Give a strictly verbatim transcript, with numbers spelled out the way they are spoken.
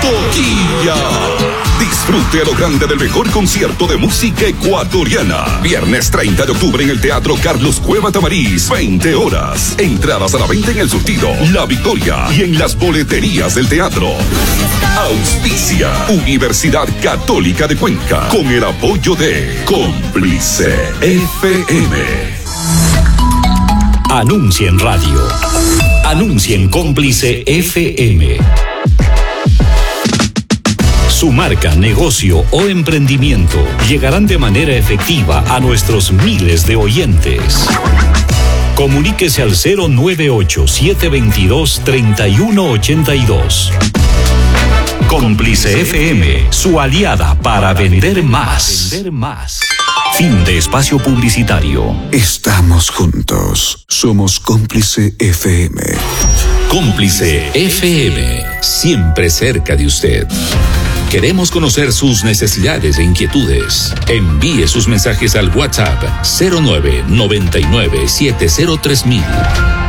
Toquilla. Disfrute a lo grande del mejor concierto de música ecuatoriana. Viernes treinta de octubre en el Teatro Carlos Cueva Tamariz, veinte horas. Entradas a la venta en El Surtido, La Victoria y en las boleterías del teatro. Auspicia Universidad Católica de Cuenca con el apoyo de Cómplice F M. Anuncia en radio. Anuncia en Cómplice F M. Su marca, negocio o emprendimiento llegarán de manera efectiva a nuestros miles de oyentes. Comuníquese al cero nueve ocho, siete dos dos, tres uno ocho dos. Cómplice F M, su aliada para vender más. Fin de espacio publicitario. Estamos juntos. Somos Cómplice F M. Cómplice F M, siempre cerca de usted. Queremos conocer sus necesidades e inquietudes. Envíe sus mensajes al WhatsApp cero nueve noventa y nueve, siete cero tres mil.